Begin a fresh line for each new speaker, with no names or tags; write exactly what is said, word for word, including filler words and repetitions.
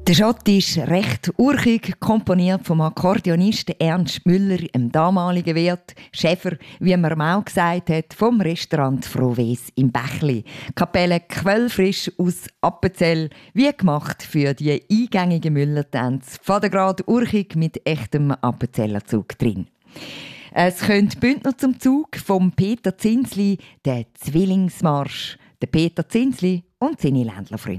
Der Schott ist recht urchig, komponiert vom Akkordeonisten Ernst Müller, dem damaligen Wirt, Schäfer, wie man ihm auch gesagt hat, vom Restaurant Frohwes im Bächli. Kapelle quellfrisch aus Appenzell, wie gemacht für die eingängigen Müllertänze. Vatergrad urchig mit echtem Appenzeller Zug drin. Es kommt Bündner zum Zug vom Peter Zinsli, der Zwillingsmarsch. Der Peter Zinsli und seine Ländlerfreunde.